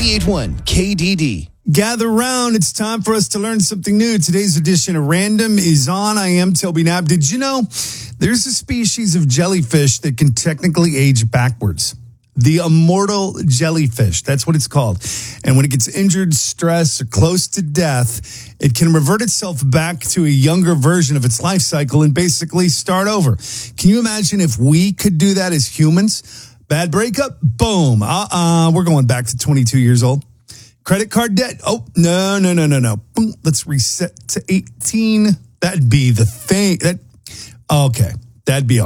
98.1 KDD. Gather round. It's time for us to learn something new. Today's edition of Random is on. I am Toby Knapp. Did you know there's a species of jellyfish that can technically age backwards? The immortal jellyfish. That's what it's called. And when it gets injured, stressed, or close to death, it can revert itself back to a younger version of its life cycle and basically start over. Can you imagine if we could do that as humans? Bad breakup? Boom. We're going back to 22 years old. Credit card debt? Oh, no. Boom. Let's reset to 18. That'd be the thing. Okay. That'd be